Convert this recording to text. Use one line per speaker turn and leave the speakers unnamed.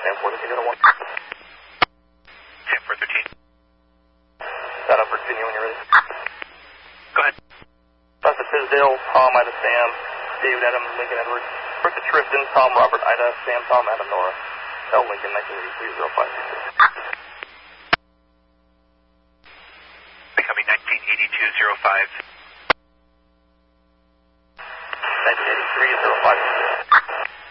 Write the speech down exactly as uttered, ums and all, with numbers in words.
Sam four thirteen oh one.
Sam four thirteen.
Set up for Virginia when you're ready.
Go ahead.
That's the Tisdale, Tom, Ida, Sam, David, Adam, Lincoln, Edward. First to Tristan, Tom, Robert, Ida, Sam, Tom, Adam, Nora. L. Lincoln, nineteen eighty-three oh five six six.
Becoming nineteen eighty-two oh five.
nineteen eighty-three oh five six six.